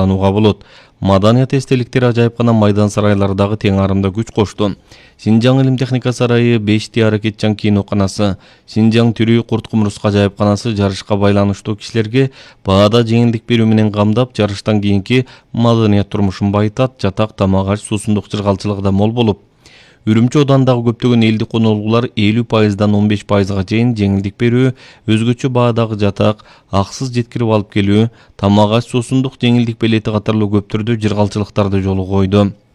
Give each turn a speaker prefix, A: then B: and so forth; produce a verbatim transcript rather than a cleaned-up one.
A: пайдаланууга болот. Маданият эстеликтер ажайыпкана майдан сарайлардагы тең арымда күч кошту. Синжаң илим техника сарайы, Бешти Аракетчан киноканасы, Синжаң тирүү курт кумурска ажайыпканасы жарышка байланыштуу кишилерге баада жеңилдик берүү менен камдап, жарыштан кийинки маданият турмушун байытат, жатак, тамак аш, суусундук жыргалчылыгы да мол болуп. Үрүмчү оодандагы көптөгөн элдик конолгулар элүү пайыздан он беш пайызга чейин жеңилдик берүү, өзгөчө баадагы жатак, аксыз жеткирип алып келүү, тамак аш, суусундук жеңилдик билети катарлуу көп түрдүү жыргалчылыктарды жолго койду.